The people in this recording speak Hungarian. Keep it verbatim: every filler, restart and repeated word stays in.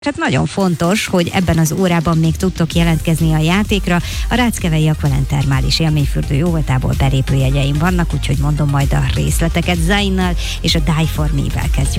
Hát nagyon fontos, hogy ebben az órában még tudtok jelentkezni a játékra. A Ráckevei Aqualent termális élményfürdő jóvoltából belépőjegyeim vannak, úgyhogy mondom majd a részleteket. Zainnal és a Die For Me-vel kezdjük